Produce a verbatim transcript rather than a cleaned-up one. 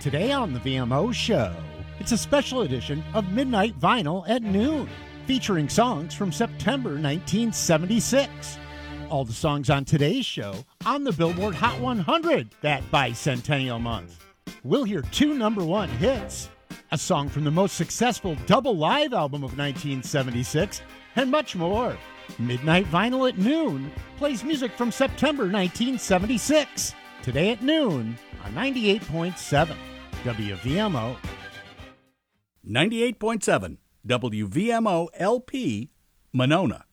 Today on the V M O Show, it's a special edition of Midnight Vinyl at noon, featuring songs from September nineteen seventy-six. All the songs on today's show on the Billboard Hot one hundred that bicentennial month. We'll hear two number one hits, a song from the most successful double live album of nineteen seventy-six, and much more. Midnight Vinyl at noon plays music from September nineteen seventy-six. Today at noon on ninety-eight point seven W V M O. ninety-eight point seven W V M O L P, Monona.